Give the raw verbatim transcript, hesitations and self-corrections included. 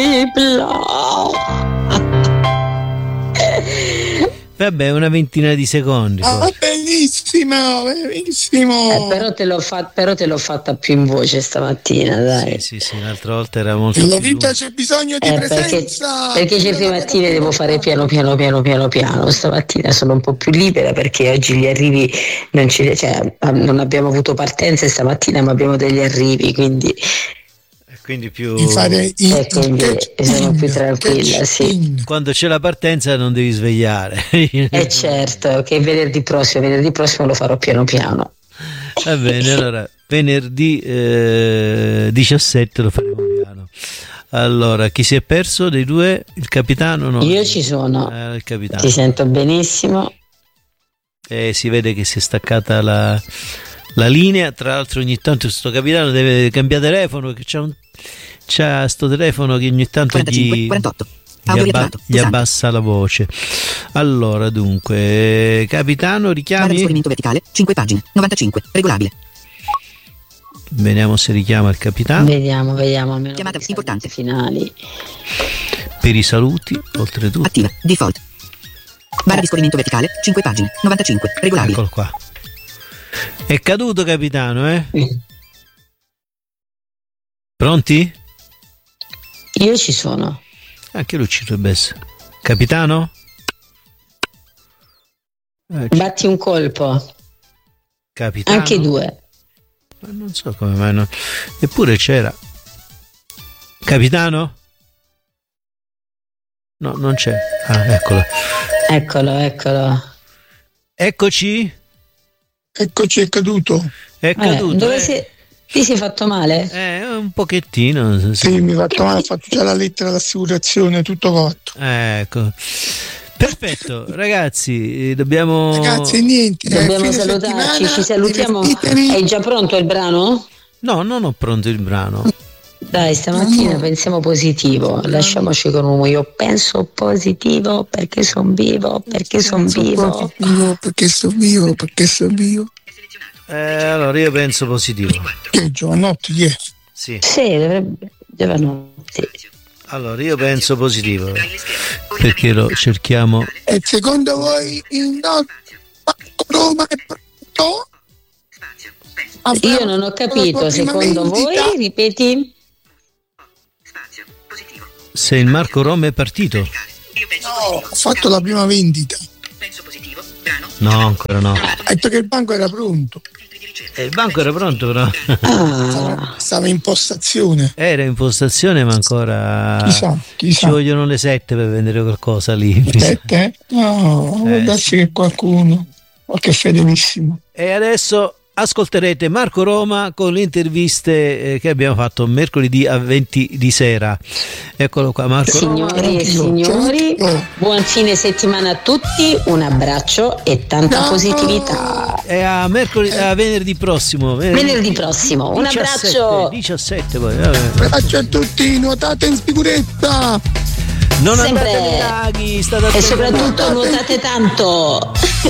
Vabbè, una ventina di secondi. Ah, benissimo, benissimo. Eh, però, te l'ho fa- però te l'ho fatta più in voce stamattina, dai. Sì, sì, sì, l'altra volta era molto Nella più vita c'è bisogno di Eh, presenza. Perché, perché certe mattine devo fare piano piano piano piano piano. Stamattina sono un po' più libera perché oggi gli arrivi non ci, cioè, non abbiamo avuto partenze stamattina, ma abbiamo degli arrivi, quindi quindi più di fare i, e quindi sono in, più tranquilla, sì. quando c'è la partenza non devi svegliare. E certo che venerdì prossimo, venerdì prossimo lo farò piano piano. Va bene, allora venerdì eh, diciassette lo faremo piano. Allora, chi si è perso dei due? Il capitano? No? Io ci sono, eh, il capitano. Ti sento benissimo. Eh, si vede che si è staccata la, la linea. Tra l'altro ogni tanto questo capitano deve cambiare telefono, che c'è un c'ha sto telefono che ogni tanto quarantacinque, gli, quarantotto. gli, abba, gli abbassa la voce. Allora, dunque, capitano, richiami. Barra di scorrimento verticale, cinque pagine, novantacinque, regolabile. Vediamo se richiama il capitano. Vediamo, vediamo. Almeno chiamata importante. Finali. Per i saluti, oltretutto. Attiva, default. Barra di scorrimento verticale, cinque pagine, novantacinque, regolabile. Eccolo qua. È caduto, capitano, eh? Pronti? Io ci sono. Anche lui ci dovrebbe essere. Capitano? Eh, Batti un colpo. Capitano? Anche due. Ma non so come mai non... Eppure c'era. Capitano? No, non c'è. Ah, eccolo. Eccolo, eccolo. Eccoci. Eccoci, è caduto. È caduto. Eh, dove eh. si... Ti sei fatto male? Eh, un pochettino. Sì, mi ha fatto male, ho fatto già la lettera d'assicurazione, tutto fatto. Ecco. Perfetto, ragazzi, dobbiamo... Ragazzi, niente. Dobbiamo salutarci, ci salutiamo. È già pronto il brano? No, non ho pronto il brano. Dai, stamattina no. Pensiamo positivo, lasciamoci con un io penso positivo perché sono vivo, perché sono vivo. vivo. Perché sono vivo, perché sono vivo. Eh, allora io penso positivo. Che giovanotti, yeah. Sì. Sì, dovrebbe giovanotti. Allora io penso positivo. Perché lo cerchiamo. E secondo voi il Roma è pronto? Io non ho capito, secondo voi, ripeti? Se il Marco Roma è partito. No, ho fatto la prima vendita. No, ancora no. Ha detto che il banco era pronto. Eh, il banco era pronto però. Ah. Stava in postazione. Era in postazione ma ancora chissà, chissà. Ci vogliono le sette per vendere qualcosa lì. Sette? No, può eh, darsi sì. Che qualcuno, qualche fedelissimo. E adesso ascolterete Marco Roma con le interviste eh, che abbiamo fatto mercoledì a venti di sera. Eccolo qua Marco Signori Roma. e signori, buon fine settimana a tutti, un abbraccio e tanta no. positività. E a, mercoledì, a venerdì prossimo. Venerdì, venerdì prossimo, un diciassette, abbraccio. diciassette poi. Vabbè. Un abbraccio a tutti, nuotate in sicurezza. Non sempre andate ai laghi, state e soprattutto nuotate tanto.